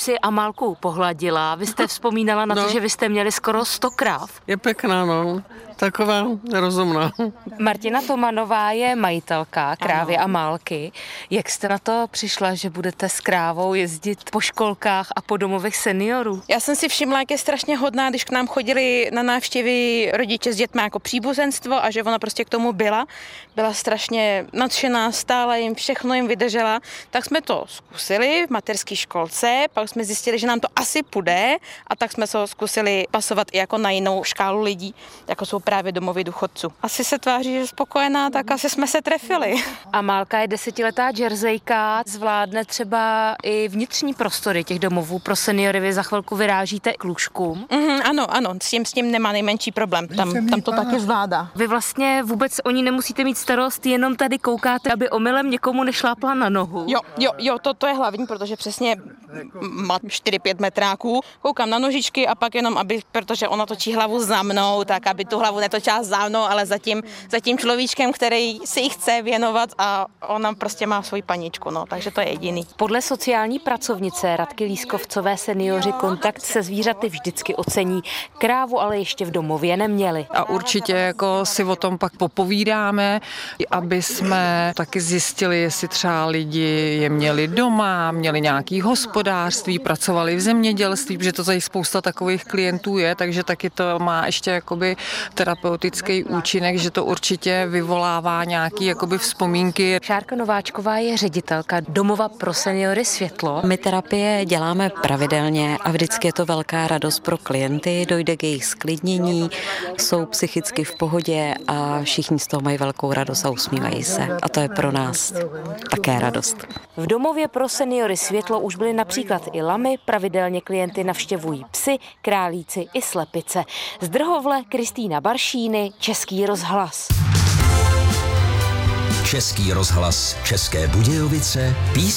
si Amálku pohladila. Vy jste vzpomínala na to, že vy jste měli skoro 100 kráv. Je pěkná, no. Taková rozumná. Martina Tomanová je majitelka krávy Amálky. Jak jste na to přišla, že budete s krávou jezdit po školkách a po domovech seniorů? Já jsem si všimla, jak je strašně hodná, když k nám chodili na návštěvy rodiče s dětmi jako příbuzenstvo a že ona prostě k tomu byla strašně nadšená, stála jim, všechno jim vydržela. Tak jsme to zkusili v mateřské školce, pak jsme zjistili, že nám to asi půjde a tak jsme se ho zkusili pasovat i jako na jinou škálu lidí, jako jsou právě domovy důchodců. Asi se tváří, že spokojená, tak asi jsme se trefili. Amálka je 10letá džerzejka, zvládne třeba i vnitřní prostory těch domovů pro seniory. Vy za chvilku vyrážíte k lůžkům. Ano, s tím nemá nejmenší problém. Tam to taky zvládá. Vy vlastně vůbec o ní nemusíte mít starost, jenom tady koukáte, aby omylem někomu nešlápla na nohu. Jo, to je hlavní, protože přesně má 4-5 metráků. Koukám na nožičky a pak jenom, protože ona točí hlavu za mnou, tak aby tu hlavu netočila za mnou, ale za tím človíčkem, který si jí chce věnovat a ona prostě má svoji paničku, no, takže to je jediný. Podle sociální pracovnice Radky Lískovcové seniori kontakt se zvířaty vždycky ocení. Krávu ale ještě v domově neměli. A určitě jako si o tom pak popovídáme, aby jsme taky zjistili, jestli třeba lidi je měli doma, měli nějaký hospodářství, pracovali v zemědělství, protože to tady spousta takových klientů je, takže taky to má ještě jakoby terapeutický účinek, že to určitě vyvolává nějaký jakoby vzpomínky. Šárka Nováčková je ředitelka domova pro seniory Světlo. My terapie děláme pravidelně a vždycky je to velká radost pro klienty, dojde k jejich sklidnění, jsou psychicky v pohodě a všichni z toho mají velkou radost a usmívají se. A to je pro nás také radost. V domově pro seniory Světlo už byly například i lamy, pravidelně klienty navštěvují psy, králíci i slepice. Z Drhovle Kristýna Baršíny, Český rozhlas. Český rozhlas České Budějovice,